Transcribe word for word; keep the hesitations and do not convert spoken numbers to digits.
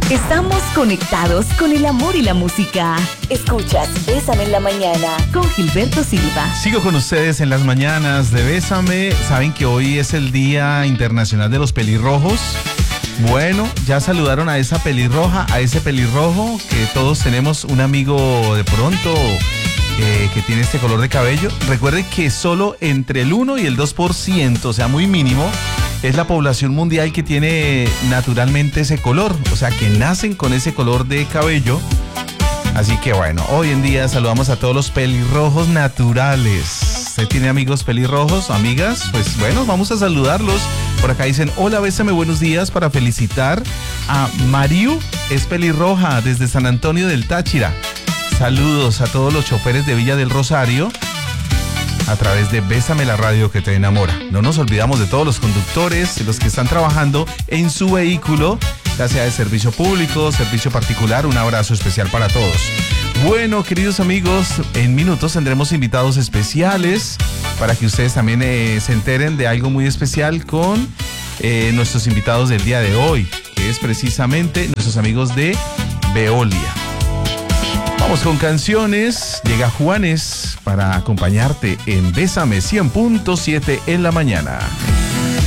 Estamos conectados con el amor y la música. Escuchas Bésame en la mañana con Gilberto Silva. Sigo con ustedes en las mañanas de Bésame. Saben que hoy es el Día Internacional de los Pelirrojos. Bueno, ya saludaron a esa pelirroja, a ese pelirrojo, que todos tenemos un amigo de pronto eh, que tiene este color de cabello. Recuerden que solo entre el uno y el dos por ciento, o sea, muy mínimo, es la población mundial que tiene naturalmente ese color, o sea, que nacen con ese color de cabello. Así que bueno, hoy en día saludamos a todos los pelirrojos naturales. ¿Usted tiene amigos pelirrojos o amigas? Pues bueno, vamos a saludarlos. Por acá dicen, hola, bésame, buenos días, para felicitar a Mariu, es pelirroja, desde San Antonio del Táchira. Saludos a todos los choferes de Villa del Rosario a través de Bésame la radio que te enamora. No nos olvidamos de todos los conductores, los que están trabajando en su vehículo, ya sea de servicio público, servicio particular. Un abrazo especial para todos. Bueno, queridos amigos, en minutos tendremos invitados especiales para que ustedes también eh, se enteren de algo muy especial con eh, nuestros invitados del día de hoy, que es precisamente nuestros amigos de Veolia. Vamos con canciones. Llega Juanes para acompañarte en Bésame cien punto siete en la mañana.